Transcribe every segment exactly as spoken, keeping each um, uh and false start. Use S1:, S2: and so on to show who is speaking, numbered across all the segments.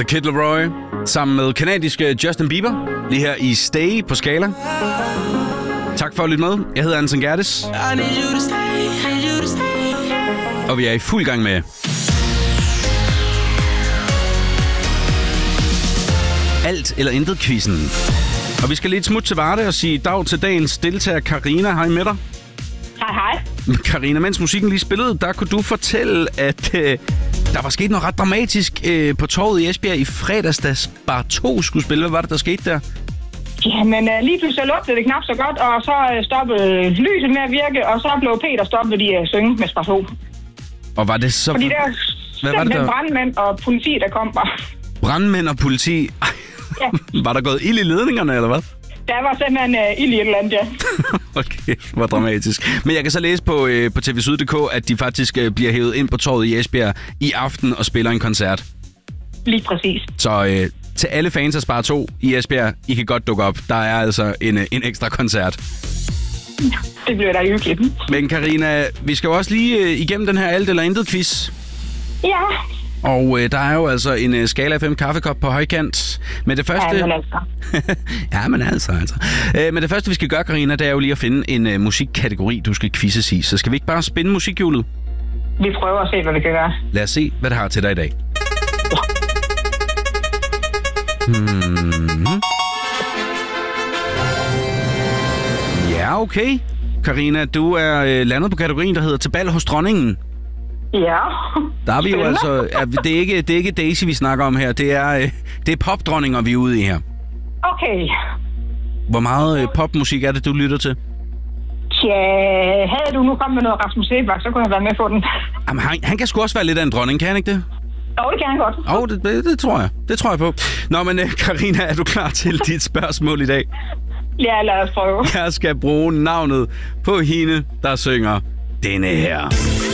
S1: The Kid Laroi sammen med kanadiske Justin Bieber. Lige her i Stay på Skala. Tak for at lytte med. Jeg hedder Anton Gerdes. Og vi er i fuld gang med Alt eller Intet-quizzen. Og vi skal lige et smut til Varde og sige dag til dagens deltager Karina. Hej med dig.
S2: Hej, hej.
S1: Karina, mens musikken lige spillede, der kunne du fortælle, at øh, der var sket noget ret dramatisk øh, på torvet i Esbjerg i fredags, da Spar to skulle spille. Hvad var det, der skete der?
S2: Jamen, uh, lige pludselig lugtede det knap så godt, og så uh, stoppede lyset med at virke, og så blev Peter stoppet de at synge med Spar to.
S1: Og var det så...
S2: Fordi der
S1: Hvad var det, der...
S2: brandmænd og politi, der kom bare.
S1: Brandmænd og politi? Ja. Var der gået ild i ledningerne, eller hvad?
S2: Der var simpelthen uh, ild i et eller andet, ja.
S1: Okay, hvor dramatisk. Men jeg kan så læse på, øh, på T V Syd punktum d k, at de faktisk øh, bliver hævet ind på torvet i Esbjerg i aften og spiller en koncert.
S2: Lige præcis.
S1: Så øh, til alle fans af Spar to i Esbjerg, I kan godt dukke op. Der er altså en, øh, en ekstra koncert.
S2: Det bliver da hyggeligt.
S1: Men Karina, vi skal jo også lige øh, igennem den her Alt eller Intet-quiz.
S2: Ja.
S1: Og øh, der er jo altså en øh, Skala fem kaffekop på højkant. Men det første...
S2: Ja, men altså.
S1: ja, men altså, altså. Øh, men det første, vi skal gøre, Karina, det er jo lige at finde en øh, musikkategori, du skal quizzes i. Så skal vi ikke bare spinde musikhjulet?
S2: Vi prøver at se, hvad vi kan gøre.
S1: Lad os se, hvad det har til dig i dag. Hmm. Ja, okay. Karina, du er øh, landet på kategorien, der hedder Til bal hos dronningen.
S2: Ja.
S1: Der er vi jo altså... Er, det, er ikke, det er ikke Daisy, vi snakker om her. Det er, øh, det er popdronninger, vi er ude i her.
S2: Okay.
S1: Hvor meget øh, popmusik er det, du lytter til?
S2: Tja, havde du nu kommet med noget Rasmus Sebak, så kunne jeg være med på den.
S1: Jamen, han, han kan sgu også være lidt af en dronning, kan han ikke det?
S2: Jo, det kan han godt.
S1: Åh, oh, det, det, det tror jeg. Det tror jeg på. Nå, men øh, Karina, er du klar til dit spørgsmål i dag?
S2: Ja, lad os prøve.
S1: Jeg skal bruge navnet på hende, der synger denne her.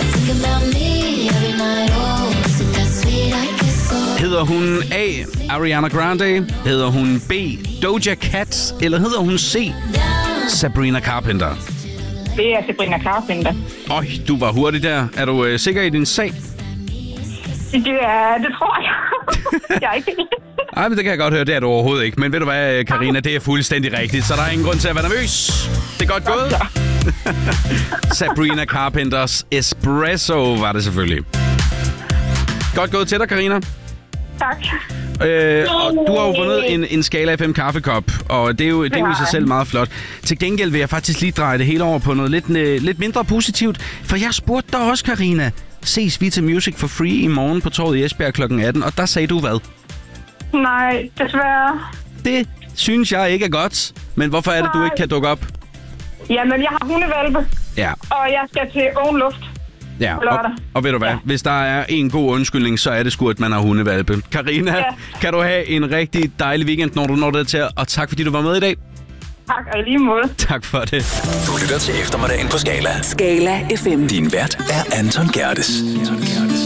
S1: Hedder hun A. Ariana Grande? Hedder hun B. Doja Cat? Eller hedder hun C. Sabrina Carpenter?
S2: Det er Sabrina Carpenter.
S1: Øj, du var hurtig der. Er du øh, sikker i din sag?
S2: Det, er, det tror jeg. Jeg er ikke helt.
S1: Ej, men det kan jeg godt høre. Det er du overhovedet ikke. Men ved du hvad, Karina, det er fuldstændig rigtigt. Så der er ingen grund til at være nervøs. Det er godt gået. Sabrina Carpenters Espresso var det selvfølgelig. Godt gået til dig, Karina.
S2: Tak.
S1: Øh, og du har jo vundet en, en Skala fem kaffekop, og det er jo, det er jo i sig selv meget flot. Til gengæld vil jeg faktisk lige dreje det hele over på noget lidt, lidt mindre positivt. For jeg spurgte dig også, Karina. Ses vi til Music for Free i morgen på torvet i Esbjerg klokken atten, og der sagde du hvad?
S2: Nej, desværre.
S1: Det synes jeg ikke er godt. Men hvorfor er det, du ikke kan dukke op?
S2: Jamen, jeg har hundevalpe.
S1: Ja.
S2: Og jeg skal til Oven Luft.
S1: Ja, og, og ved du hvad? Ja. Hvis der er en god undskyldning, så er det sgu, at man har hundevalpe. Karina, ja. Kan du have en rigtig dejlig weekend, når du når det til, og tak fordi du var med i dag.
S2: Tak, og i lige måde.
S1: Tak for det.
S3: Du lytter til eftermiddagen på Skala.
S4: Skala F M.
S3: Din vært er Anton Gerdes.